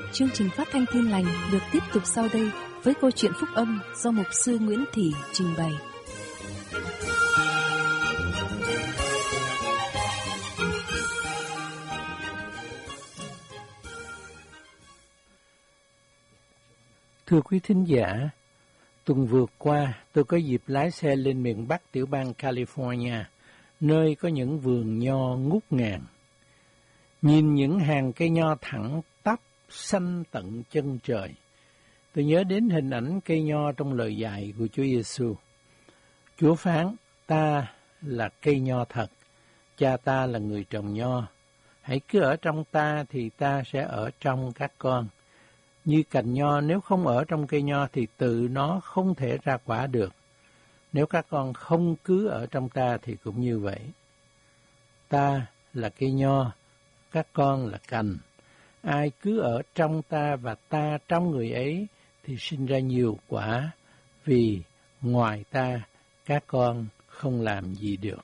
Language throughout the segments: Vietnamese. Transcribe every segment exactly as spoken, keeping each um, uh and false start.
Chương trình phát thanh Tin Lành được tiếp tục sau đây với câu chuyện phúc âm do mục sư Nguyễn Thị trình bày. Thưa quý thính giả, tuần vừa qua tôi có dịp lái xe lên miền Bắc tiểu bang California, nơi có những vườn nho ngút ngàn. Nhìn những hàng cây nho thẳng tắp xanh tận chân trời, tôi nhớ đến hình ảnh cây nho trong lời dạy của Chúa Giêsu. Chúa phán: ta là cây nho thật, cha ta là người trồng nho. Hãy cứ ở trong ta thì ta sẽ ở trong các con. Như cành nho nếu không ở trong cây nho thì tự nó không thể ra quả được. Nếu các con không cứ ở trong ta thì cũng như vậy. Ta là cây nho, các con là cành. Ai cứ ở trong ta và ta trong người ấy thì sinh ra nhiều quả, vì ngoài ta các con không làm gì được.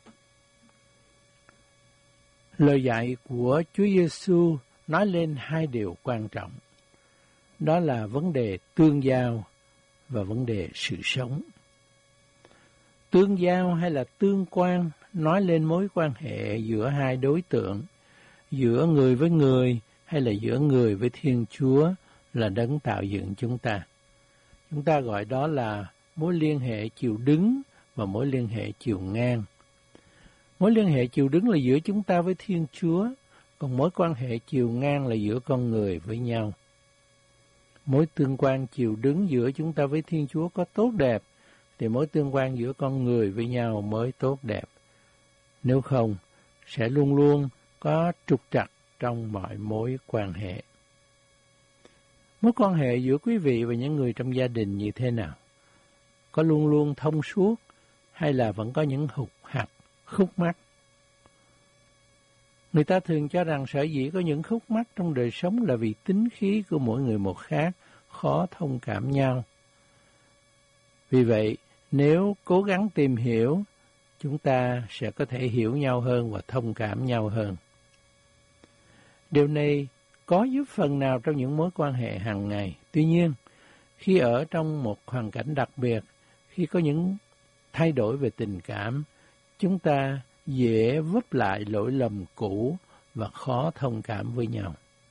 Lời dạy của Chúa Giêsu nói lên hai điều quan trọng. Đó là vấn đề tương giao và vấn đề sự sống. Tương giao hay là tương quan nói lên mối quan hệ giữa hai đối tượng, giữa người với người hay là giữa người với Thiên Chúa là đấng tạo dựng chúng ta. Chúng ta gọi đó là mối liên hệ chiều đứng và mối liên hệ chiều ngang. Mối liên hệ chiều đứng là giữa chúng ta với Thiên Chúa, còn mối quan hệ chiều ngang là giữa con người với nhau. Mối tương quan chiều đứng giữa chúng ta với Thiên Chúa có tốt đẹp, thì mối tương quan giữa con người với nhau mới tốt đẹp. Nếu không, sẽ luôn luôn có trục trặc trong mọi mối quan hệ. Mối quan hệ giữa quý vị và những người trong gia đình như thế nào? Có luôn luôn thông suốt hay là vẫn có những hụt hặc, khúc mắc? Người ta thường cho rằng sở dĩ có những khúc mắc trong đời sống là vì tính khí của mỗi người một khác, khó thông cảm nhau. Vì vậy, nếu cố gắng tìm hiểu, chúng ta sẽ có thể hiểu nhau hơn và thông cảm nhau hơn. Điều này có giúp phần nào trong những mối quan hệ hàng ngày. Tuy nhiên, khi ở trong một hoàn cảnh đặc biệt, khi có những thay đổi về tình cảm, chúng ta dễ vấp lại lỗi lầm cũ và khó thông cảm với nhau.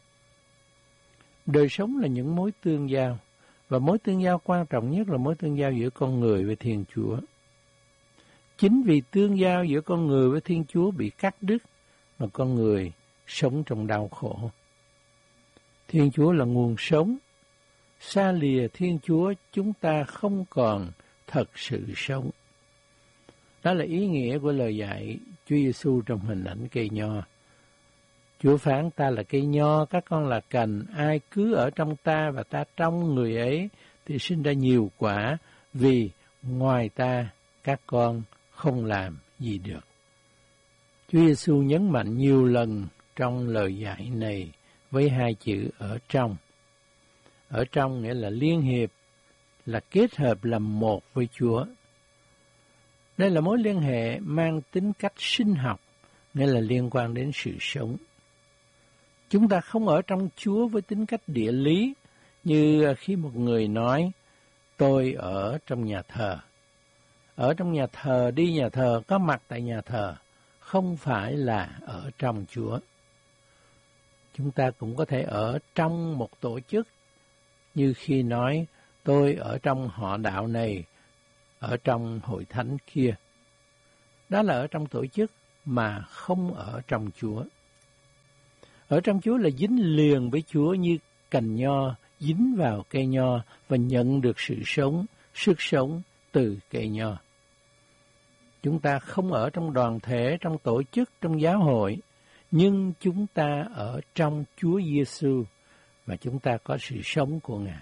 Đời sống là những mối tương giao, và mối tương giao quan trọng nhất là mối tương giao giữa con người với Thiên Chúa. Chính vì tương giao giữa con người với Thiên Chúa bị cắt đứt mà con người sống trong đau khổ. Thiên Chúa là nguồn sống. Xa lìa Thiên Chúa, chúng ta không còn thật sự sống. Đó là ý nghĩa của lời dạy Chúa Giêsu trong hình ảnh cây nho. Chúa phán: ta là cây nho, các con là cành. Ai cứ ở trong ta và ta trong người ấy thì sinh ra nhiều quả, vì ngoài ta các con không làm gì được. Chúa Giêsu nhấn mạnh nhiều lần trong lời dạy này với hai chữ ở trong. Ở trong nghĩa là liên hiệp, là kết hợp làm một với Chúa. Đây là mối liên hệ mang tính cách sinh học, nghĩa là liên quan đến sự sống. Chúng ta không ở trong Chúa với tính cách địa lý, như khi một người nói, tôi ở trong nhà thờ. Ở trong nhà thờ, đi nhà thờ, có mặt tại nhà thờ, không phải là ở trong Chúa. Chúng ta cũng có thể ở trong một tổ chức, như khi nói, tôi ở trong họ đạo này, ở trong hội thánh kia. Đó là ở trong tổ chức mà không ở trong Chúa. Ở trong Chúa là dính liền với Chúa như cành nho dính vào cây nho và nhận được sự sống, sức sống từ cây nho. Chúng ta không ở trong đoàn thể, trong tổ chức, trong giáo hội, nhưng chúng ta ở trong Chúa Giêsu và chúng ta có sự sống của Ngài.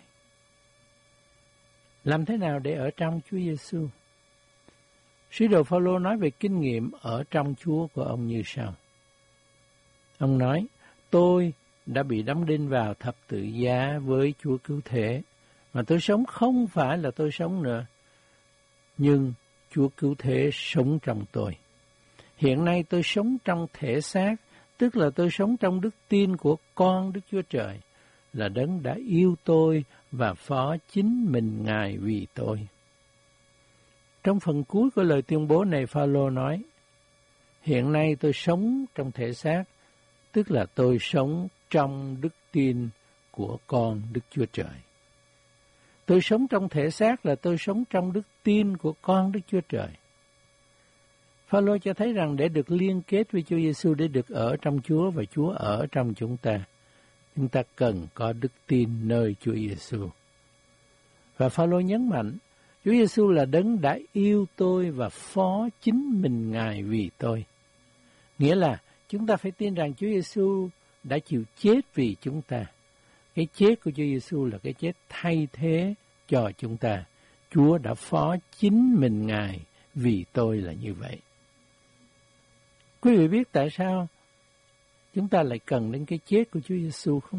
Làm thế nào để ở trong Chúa Giêsu? Sứ đồ Phao-lô nói về kinh nghiệm ở trong Chúa của ông như sau. Ông nói, tôi đã bị đóng đinh vào thập tự giá với Chúa cứu thế, mà tôi sống không phải là tôi sống nữa, nhưng Chúa cứu thế sống trong tôi. Hiện nay tôi sống trong thể xác, tức là tôi sống trong đức tin của con Đức Chúa Trời. là Đấng đã yêu tôi và phó chính mình Ngài vì tôi. Trong phần cuối của lời tuyên bố này, Phaolô nói, hiện nay tôi sống trong thể xác, tức là tôi sống trong đức tin của con Đức Chúa Trời. Tôi sống trong thể xác là tôi sống trong đức tin của con Đức Chúa Trời. Phaolô cho thấy rằng để được liên kết với Chúa Giêsu, để được ở trong Chúa và Chúa ở trong chúng ta, chúng ta cần có đức tin nơi Chúa Giêsu. Và Phaolô nhấn mạnh, Chúa Giêsu là Đấng đã yêu tôi và phó chính mình Ngài vì tôi. Nghĩa là chúng ta phải tin rằng Chúa Giêsu đã chịu chết vì chúng ta. Cái chết của Chúa Giêsu là cái chết thay thế cho chúng ta. Chúa đã phó chính mình Ngài vì tôi là như vậy. Quý vị biết tại sao chúng ta lại cần đến cái chết của Chúa Giêsu không?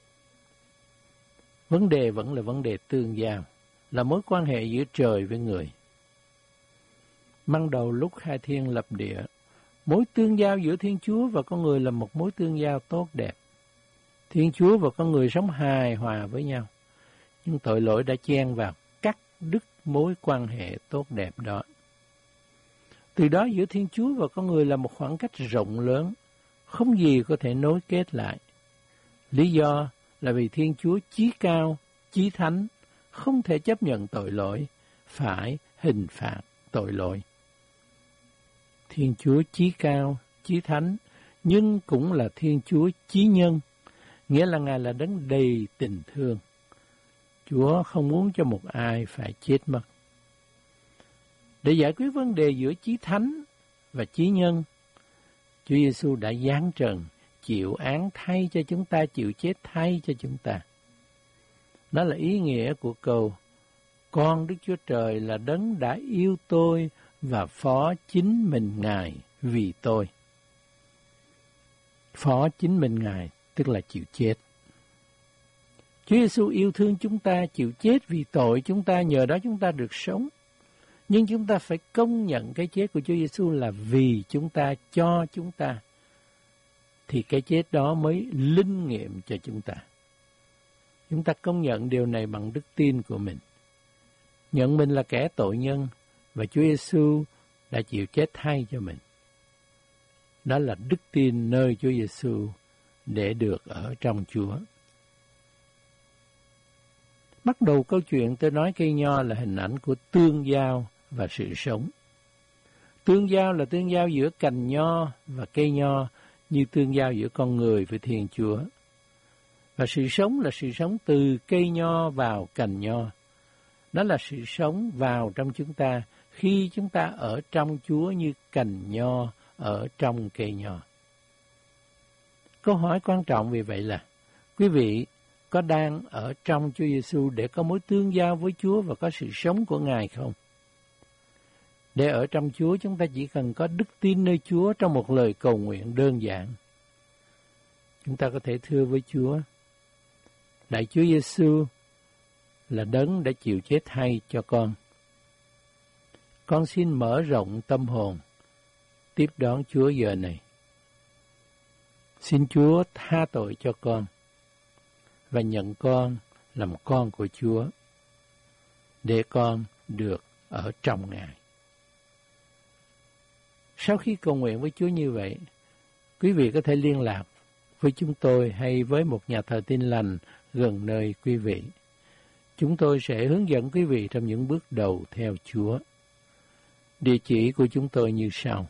Vấn đề vẫn là vấn đề tương giao, là mối quan hệ giữa trời với người. Ban đầu lúc khai thiên lập địa, mối tương giao giữa Thiên Chúa và con người là một mối tương giao tốt đẹp. Thiên Chúa và con người sống hài hòa với nhau. Nhưng tội lỗi đã chen vào, cắt đứt mối quan hệ tốt đẹp đó. Từ đó giữa Thiên Chúa và con người là một khoảng cách rộng lớn, không gì có thể nối kết lại. Lý do là vì Thiên Chúa chí cao, chí thánh, không thể chấp nhận tội lỗi, phải hình phạt tội lỗi. Thiên Chúa chí cao, chí thánh, nhưng cũng là Thiên Chúa chí nhân, nghĩa là Ngài là Đấng đầy tình thương. Chúa không muốn cho một ai phải chết mất. Để giải quyết vấn đề giữa chí thánh và chí nhân, Chúa Giêsu đã giáng trần, chịu án thay cho chúng ta, chịu chết thay cho chúng ta. Đó là ý nghĩa của câu, con Đức Chúa Trời là Đấng đã yêu tôi và phó chính mình Ngài vì tôi. Phó chính mình Ngài tức là chịu chết. Chúa Giêsu yêu thương chúng ta, chịu chết vì tội chúng ta, nhờ đó chúng ta được sống. Nhưng chúng ta phải công nhận cái chết của Chúa Giêsu là vì chúng ta, cho chúng ta, thì cái chết đó mới linh nghiệm cho chúng ta. Chúng ta công nhận điều này bằng đức tin của mình. Nhận mình là kẻ tội nhân và Chúa Giêsu đã chịu chết thay cho mình. Đó là đức tin nơi Chúa Giêsu để được ở trong Chúa. Bắt đầu câu chuyện tôi nói cây nho là hình ảnh của tương giao và sự sống. Tương giao là tương giao giữa cành nho và cây nho, như tương giao giữa con người với Thiên Chúa. Và sự sống là sự sống từ cây nho vào cành nho. Đó là sự sống vào trong chúng ta khi chúng ta ở trong Chúa như cành nho ở trong cây nho. Câu hỏi quan trọng vì vậy là, quý vị có đang ở trong Chúa Giêsu để có mối tương giao với Chúa và có sự sống của Ngài không? Để ở trong Chúa, chúng ta chỉ cần có đức tin nơi Chúa trong một lời cầu nguyện đơn giản. Chúng ta có thể thưa với Chúa, Lạy Chúa Giêsu là Đấng đã chịu chết thay cho con. Con xin mở rộng tâm hồn, tiếp đón Chúa giờ này. Xin Chúa tha tội cho con và nhận con làm con của Chúa, để con được ở trong Ngài. Sau khi cầu nguyện với Chúa như vậy, quý vị có thể liên lạc với chúng tôi hay với một nhà thờ Tin Lành gần nơi quý vị. Chúng tôi sẽ hướng dẫn quý vị trong những bước đầu theo Chúa. Địa chỉ của chúng tôi như sau.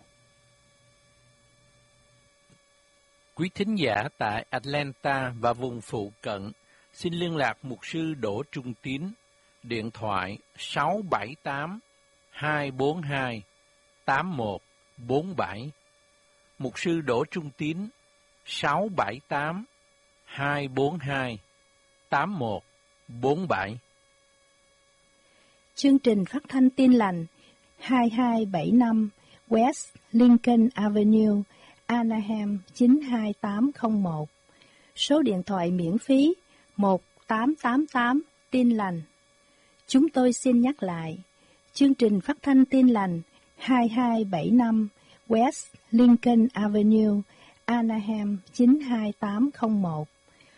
Quý thính giả tại Atlanta và vùng phụ cận, xin liên lạc mục sư Đỗ Trung Tín, điện thoại sáu bảy tám hai bốn hai tám một bốn bảy. Mục sư Đỗ Trung Tín sáu bảy tám hai bốn hai tám một bốn bảy. Chương trình phát thanh Tin Lành hai hai bảy năm West Lincoln Avenue, Anaheim chín hai tám không một. Số điện thoại miễn phí một tám tám tám Tin Lành. Chúng tôi xin nhắc lại, chương trình phát thanh Tin Lành hai hai bảy năm West Lincoln Avenue, Anaheim chín hai tám không một.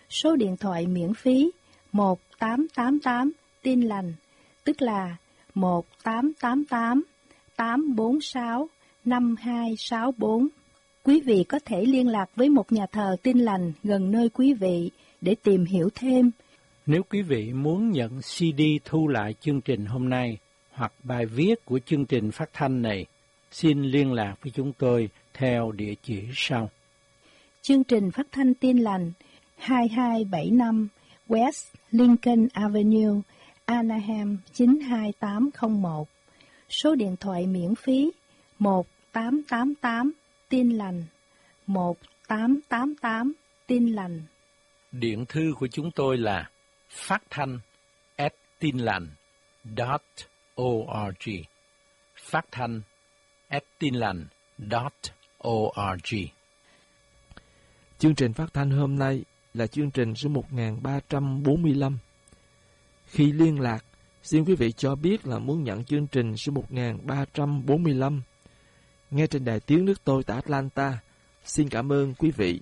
Số điện thoại miễn phí một tám tám tám tin lành, tức là một tám tám tám tám bốn sáu năm hai sáu bốn. Quý vị có thể liên lạc với một nhà thờ Tin Lành gần nơi quý vị để tìm hiểu thêm. Nếu quý vị muốn nhận xê đê thu lại chương trình hôm nay hoặc bài viết của chương trình phát thanh này, xin liên lạc với chúng tôi theo địa chỉ sau. Chương trình phát thanh Tin Lành hai hai bảy năm West Lincoln Avenue, Anaheim chín hai tám không một. Số điện thoại miễn phí một tám tám tám tin lành, một tám tám tám tin lành. Điện thư của chúng tôi là phát thanh at tinlành chấm org. Phát thanh at tinlành chấm org. Chương trình phát thanh hôm nay là chương trình số một nghìn ba trăm bốn mươi lăm. Khi liên lạc, xin quý vị cho biết là muốn nhận chương trình số một nghìn ba trăm bốn mươi lăm. Nghe trên đài tiếng nước tôi tại Atlanta. Xin cảm ơn quý vị.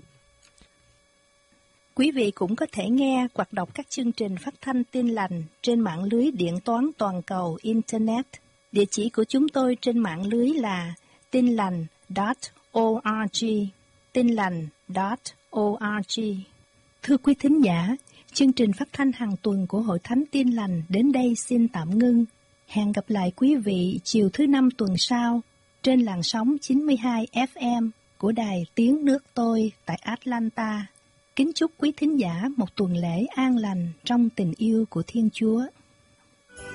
Quý vị cũng có thể nghe hoặc đọc các chương trình phát thanh Tin Lành trên mạng lưới điện toán toàn cầu Internet. Địa chỉ của chúng tôi trên mạng lưới là tinlành chấm org, tinlành chấm org. Thưa quý thính giả, chương trình phát thanh hàng tuần của Hội Thánh Tin Lành đến đây xin tạm ngưng. Hẹn gặp lại quý vị chiều thứ năm tuần sau trên làn sóng chín mươi hai ép em của Đài Tiếng Nước Tôi tại Atlanta. Kính chúc quý thính giả một tuần lễ an lành trong tình yêu của Thiên Chúa.